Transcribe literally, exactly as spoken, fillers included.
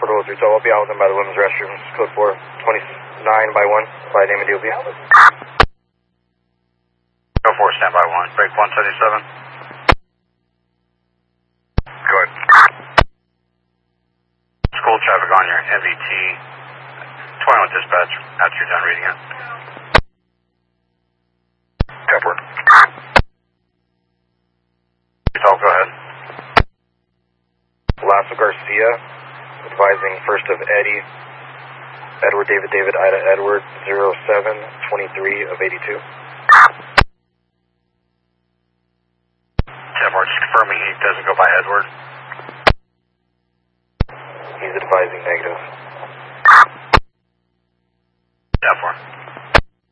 Hospital three twelve. I'll be out with them by the women's restrooms. Code four, twenty-nine by one. By name and D O B. Code four, stand by one. Break one seventy-seven. Go ahead. School traffic on your M V T. twenty-one dispatch after you're done reading it. Pepper. Go ahead. Lasso Garcia, advising first of Eddie, Edward David David Ida Edward, zero seven twenty-three of eighty-two. ten more, just confirming he doesn't go by Edward. He's advising negative.